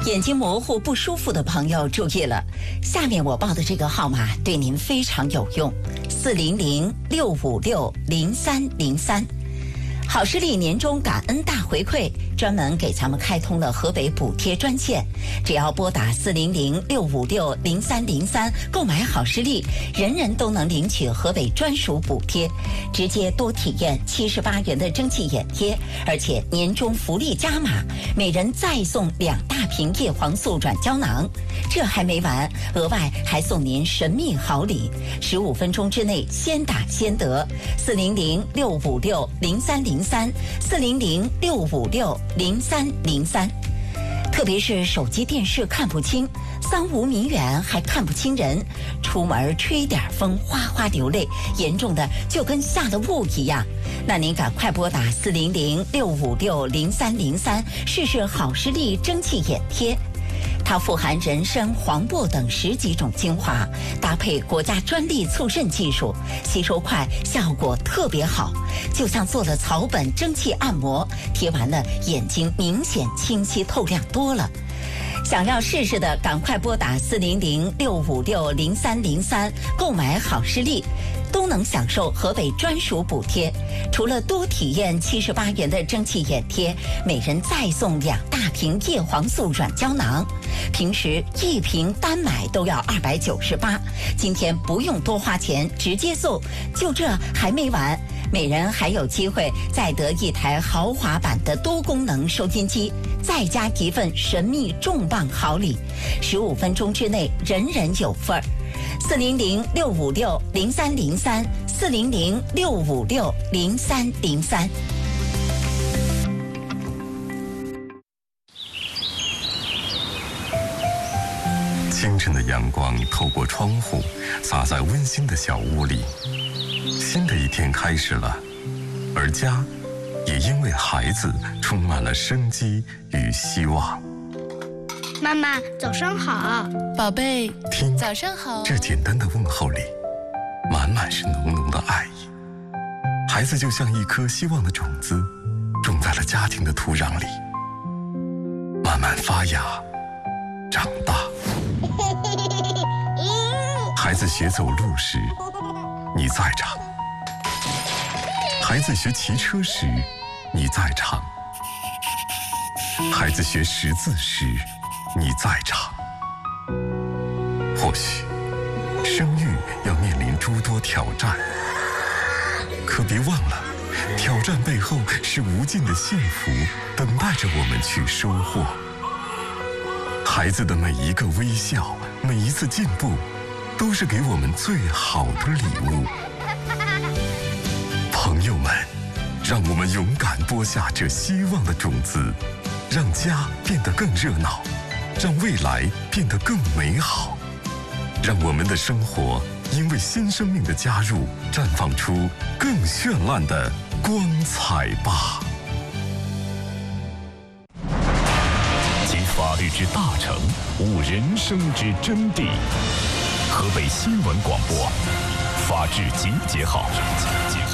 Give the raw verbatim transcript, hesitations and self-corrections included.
眼睛模糊不舒服的朋友注意了，下面我报的这个号码对您非常有用，四零零六五六零三零三。好视力年终感恩大回馈，专门给咱们开通了河北补贴专线，只要拨打四零零六五六零三零三购买好视力，人人都能领取河北专属补贴，直接多体验七十八元的蒸汽眼贴，而且年终福利加码，每人再送两大瓶叶黄素软胶囊。这还没完，额外还送您神秘好礼，十五分钟之内先打先得，四零零六五六零三零三，四零零六五六零三零三。特别是手机电视看不清，三五米远还看不清人，出门吹点风哗哗流泪，严重的就跟下了雾一样。那您赶快拨打四零零六五六零三零三试试好视力蒸汽眼贴。它富含人参、黄柏等十几种精华，搭配国家专利促渗技术，吸收快，效果特别好，就像做了草本蒸汽按摩，贴完了眼睛明显清晰透亮多了。想要试试的，赶快拨打四零零六五六零三零三购买好视力，都能享受河北专属补贴。除了多体验七十八元的蒸汽眼贴，每人再送两大瓶叶黄素软胶囊。平时一瓶单买都要二百九十八，今天不用多花钱，直接送。就这还没完，每人还有机会再得一台豪华版的多功能收音机，再加一份神秘重磅好礼，十五分钟之内人人有份儿。四零零六五六零三零三，四零零六五六零三零三。 清晨的阳光透过窗户，洒在温馨的小屋里。新的一天开始了，而家也因为孩子充满了生机与希望。 妈妈，早上好， 宝贝。 听， 早上好。 这简单的问候里，满满是浓浓的爱意。孩子就像一颗希望的种子，种在了家庭的土壤里，慢慢发芽，长大。孩子学走路时，你在场；孩子学骑车时，你在场；孩子学识字时，你在场。或许生育要面临诸多挑战，可别忘了，挑战背后是无尽的幸福等待着我们去收获。孩子的每一个微笑，每一次进步，都是给我们最好的礼物。朋友们，让我们勇敢播下这希望的种子，让家变得更热闹，让未来变得更美好，让我们的生活因为新生命的加入，绽放出更绚烂的光彩吧。 集法律之大成，悟人生之真谛。河北新闻广播，法治集结号。